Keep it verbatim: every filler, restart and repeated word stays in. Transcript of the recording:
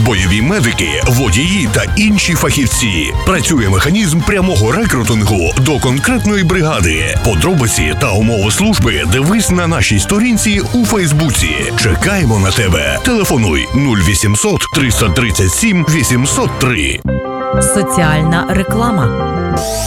бойові медики, водії та інші фахівці. Працює механізм прямого рекрутингу до конкретної бригади. Подробиці та умови служби дивись на нашій сторінці у Фейсбуці. Чекаємо на тебе. Телефонуй нуль вісімсот триста тридцять сім вісімсот три. Соціальна реклама.